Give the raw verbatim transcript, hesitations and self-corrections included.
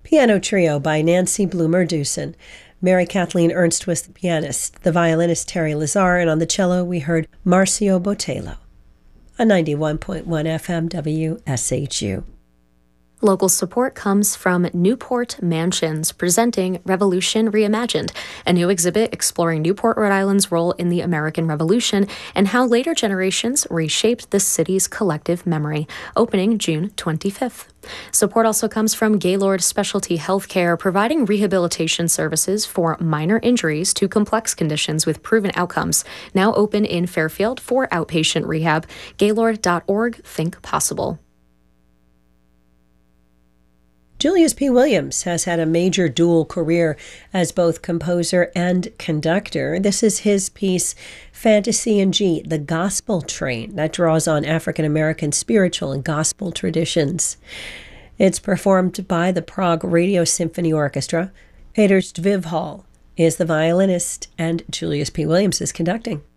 Piano Trio by Nancy Bloomer-Dewson. Mary Kathleen Ernst was the pianist, the violinist Terry Lazar, and on the cello we heard Marcio Botello. On ninety-one point one F M W S H U. Local support comes from Newport Mansions, presenting Revolution Reimagined, a new exhibit exploring Newport, Rhode Island's role in the American Revolution and how later generations reshaped the city's collective memory, opening June twenty-fifth. Support also comes from Gaylord Specialty Healthcare, providing rehabilitation services for minor injuries to complex conditions with proven outcomes. Now open in Fairfield for outpatient rehab. Gaylord dot org. Think possible. Julius P. Williams has had a major dual career as both composer and conductor. This is his piece, Fantasy in G, The Gospel Train, that draws on African-American spiritual and gospel traditions. It's performed by the Prague Radio Symphony Orchestra. Petr Zdvihal is the violinist, and Julius P. Williams is conducting.